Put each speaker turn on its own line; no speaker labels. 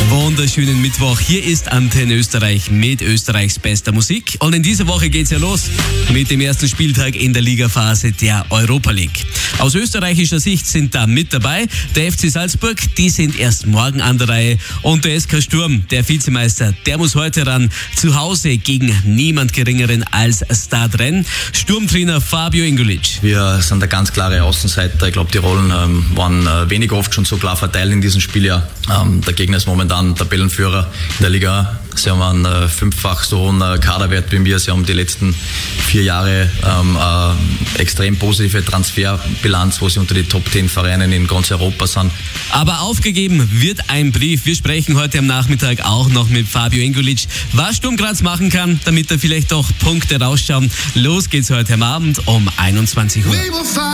Wunderschönen Mittwoch. Hier ist Antenne Österreich mit Österreichs bester Musik. Und in dieser Woche geht's ja los mit dem ersten Spieltag in der Ligaphase der Europa League. Aus österreichischer Sicht sind da mit dabei der FC Salzburg, die sind erst morgen an der Reihe. Und der SK Sturm, der Vizemeister, der muss heute ran. Zu Hause gegen niemand Geringeren als Stade Rennes. Sturmtrainer Fabio Ingulic.
Wir sind der ganz klare Außenseiter. Ich glaube, die Rollen waren weniger oft schon so klar verteilt in diesem Spieljahr. Der Gegner ist momentan Tabellenführer in der Liga. Sie haben einen fünffach so hohen Kaderwert wie wir. Sie haben die letzten 4 Jahre extrem positive Transferbilanz, wo sie unter die Top 10 Vereinen in ganz Europa sind.
Aber aufgegeben wird ein Brief. Wir sprechen heute am Nachmittag auch noch mit Fabio Ingulic, was Sturm Graz machen kann, damit er vielleicht doch Punkte rausschauen. Los geht's heute am Abend um 21 Uhr.